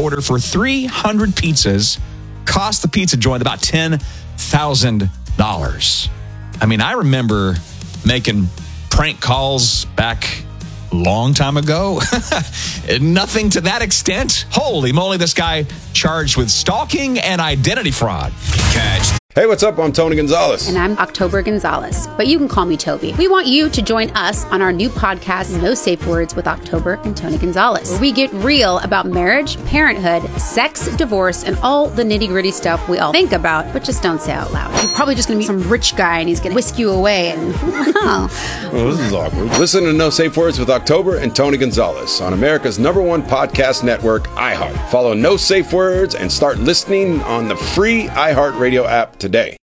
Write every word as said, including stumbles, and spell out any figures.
order for three hundred pizzas cost the pizza joint about ten thousand dollars. I mean, I remember making prank calls back a long time ago. Nothing to that extent. Holy moly, this guy charged with stalking and identity fraud. Catch. Hey, what's up? I'm Tony Gonzalez. And I'm October Gonzalez, but you can call me Toby. We want you to join us on our new podcast, No Safe Words with October and Tony Gonzalez, where we get real about marriage, parenthood, sex, divorce, and all the nitty-gritty stuff we all think about, but just don't say out loud. You're probably just going to meet some rich guy and he's going to whisk you away and, oh. Well, this is awkward. Listen to No Safe Words with October and Tony Gonzalez on America's number one podcast network, iHeart. Follow No Safe Words and start listening on the free iHeartRadio app today.